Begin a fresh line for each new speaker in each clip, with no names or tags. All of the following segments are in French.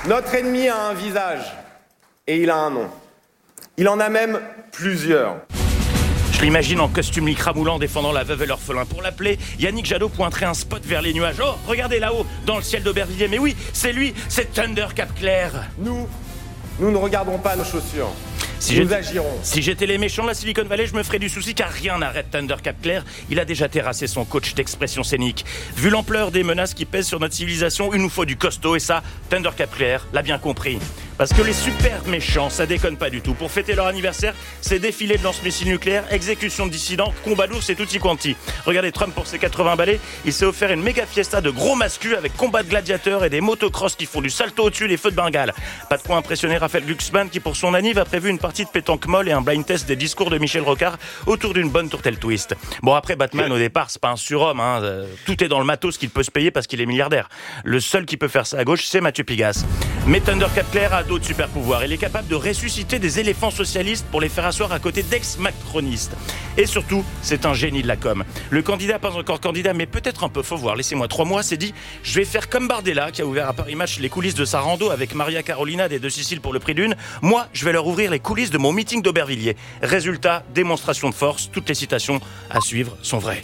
Notre ennemi a un visage et il a un nom. Il en a même plusieurs.
Je l'imagine en costume lycra moulant défendant la veuve et l'orphelin. Pour l'appeler, Yannick Jadot pointerait un spot vers les nuages. Oh, regardez là-haut, dans le ciel d'Aubervilliers. Mais oui, c'est lui, c'est Thunder Cap-Clair.
Nous ne regardons pas nos chaussures. Nous agirons.
Si j'étais les méchants de la Silicon Valley, je me ferais du souci car rien n'arrête Thunder Cap-Clair. Il a déjà terrassé son coach d'expression scénique. Vu l'ampleur des menaces qui pèsent sur notre civilisation, il nous faut du costaud et ça, Thunder Cap-Clair l'a bien compris. Parce que les super méchants, ça déconne pas du tout. Pour fêter leur anniversaire, c'est défilé de lance-missiles nucléaires, exécution de dissidents, combat d'ours et tutti quanti. Regardez Trump pour ses 80 balais, il s'est offert une méga fiesta de gros mascus avec combat de gladiateurs et des motocross qui font du salto au-dessus des feux de Bengale. Pas de quoi impressionner Raphaël Glucksmann qui pour son anniv a prévu une partie de pétanque molle et un blind test des discours de Michel Rocard autour d'une bonne tourtelle twist. Bon après Batman au départ c'est pas un surhomme, tout est dans le matos qu'il peut se payer parce qu'il est milliardaire. Le seul qui peut faire ça à gauche c'est Mathieu Pigasse. Mais Thunder Cap-Clair a d'autres super pouvoirs. Il est capable de ressusciter des éléphants socialistes pour les faire asseoir à côté d'ex-macronistes. Et surtout, c'est un génie de la com. Le candidat, pas encore candidat, mais peut-être un peu, faut voir, laissez-moi 3 mois, s'est dit « Je vais faire comme Bardella, qui a ouvert à Paris Match les coulisses de sa rando avec Maria Carolina des Deux Siciles pour le prix d'une. Moi, je vais leur ouvrir les coulisses de mon meeting d'Aubervilliers. » Résultat, démonstration de force, toutes les citations à suivre sont vraies.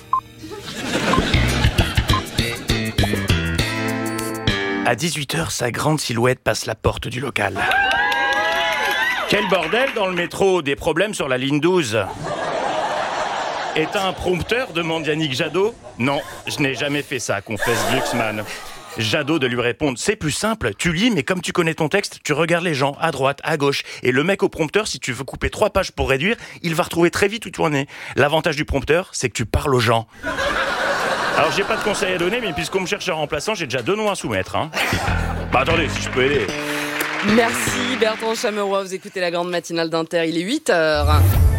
À 18h, sa grande silhouette passe la porte du local. Quel bordel dans le métro, des problèmes sur la ligne 12. Et t'as un prompteur, demande Yannick Jadot. Non, je n'ai jamais fait ça, confesse Glucksmann. Jadot de lui répondre, c'est plus simple, tu lis, mais comme tu connais ton texte, tu regardes les gens à droite, à gauche. Et le mec au prompteur, si tu veux couper 3 pages pour réduire, il va retrouver très vite où tu en es. L'avantage du prompteur, c'est que tu parles aux gens. Alors j'ai pas de conseils à donner, mais puisqu'on me cherche un remplaçant, j'ai déjà 2 noms à soumettre. Bah attendez, si je peux aider.
Merci Bertrand Chameroy, vous écoutez la grande matinale d'Inter, il est 8h.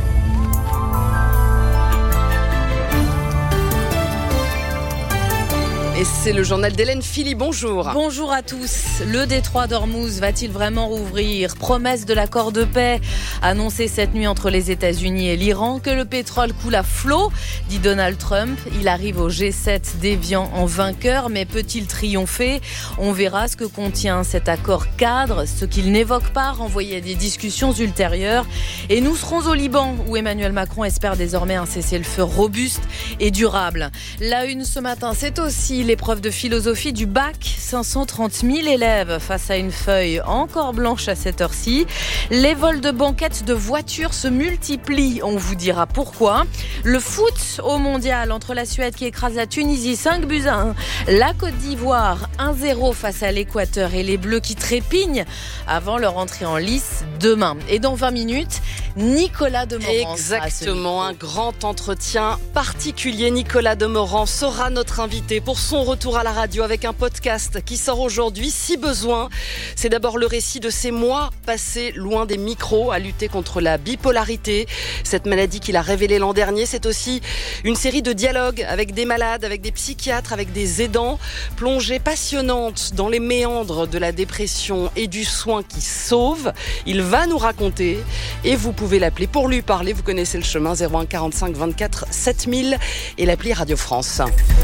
Et c'est le journal d'Hélène Philly, bonjour.
Bonjour à tous. Le détroit d'Ormuz va-t-il vraiment rouvrir ? Promesse de l'accord de paix annoncé cette nuit entre les États-Unis et l'Iran. Que le pétrole coule à flot, dit Donald Trump. Il arrive au G7 déviant en vainqueur, mais peut-il triompher ? On verra ce que contient cet accord cadre, ce qu'il n'évoque pas, renvoyé à des discussions ultérieures. Et nous serons au Liban, où Emmanuel Macron espère désormais un cessez-le-feu robuste et durable. La une ce matin, c'est aussi l'épreuve de philosophie du bac. 530 000 élèves face à une feuille encore blanche à cette heure-ci. Les vols de banquettes de voitures se multiplient. On vous dira pourquoi. Le foot au mondial entre la Suède qui écrase la Tunisie 5-1. La Côte d'Ivoire 1-0 face à l'Équateur et les Bleus qui trépignent avant leur entrée en lice demain. Et dans 20 minutes, Nicolas Demorand.
Exactement, un grand entretien particulier. Nicolas Demorand sera notre invité pour son retour à la radio avec un podcast qui sort aujourd'hui, si besoin. C'est d'abord le récit de ces mois passés loin des micros à lutter contre la bipolarité, cette maladie qu'il a révélée l'an dernier. C'est aussi une série de dialogues avec des malades, avec des psychiatres, avec des aidants, plongée passionnante dans les méandres de la dépression et du soin qui sauve. Il va nous raconter et vous pouvez l'appeler pour lui parler. Vous connaissez le chemin, 01 45 24 7000 et l'appli Radio France.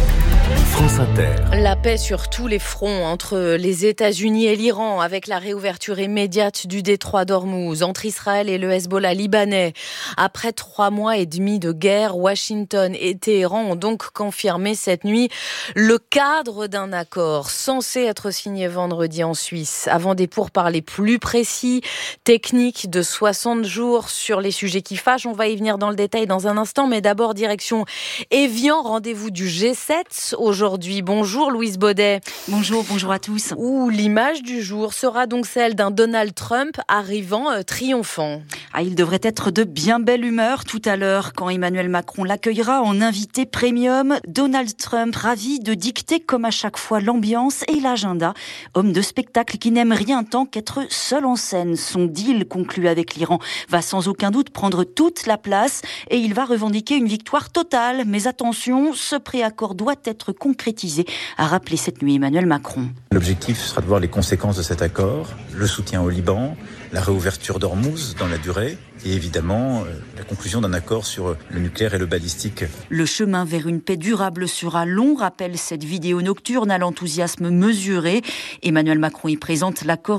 France Inter.
La paix sur tous les fronts entre les États-Unis et l'Iran avec la réouverture immédiate du détroit d'Ormuz, entre Israël et le Hezbollah libanais. Après 3 mois et demi de guerre, Washington et Téhéran ont donc confirmé cette nuit le cadre d'un accord censé être signé vendredi en Suisse. Avant des pourparlers plus précis, techniques de 60 jours sur les sujets qui fâchent. On va y venir dans le détail dans un instant, mais d'abord direction Évian, rendez-vous du G7 aujourd'hui. Bonjour Louise Baudet.
Bonjour à tous.
Où l'image du jour sera donc celle d'un Donald Trump arrivant triomphant.
Il devrait être de bien belle humeur tout à l'heure quand Emmanuel Macron l'accueillera en invité premium. Donald Trump ravi de dicter comme à chaque fois l'ambiance et l'agenda. Homme de spectacle qui n'aime rien tant qu'être seul en scène. Son deal conclu avec l'Iran va sans aucun doute prendre toute la place et il va revendiquer une victoire totale. Mais attention, ce préaccord doit être concrétisé, a rappelé cette nuit Emmanuel Macron.
L'objectif sera de voir les conséquences de cet accord, le soutien au Liban, la réouverture d'Ormuz dans la durée et évidemment la conclusion d'un accord sur le nucléaire et le balistique.
Le chemin vers une paix durable sera long, rappelle cette vidéo nocturne à l'enthousiasme mesuré. Emmanuel Macron y présente l'accord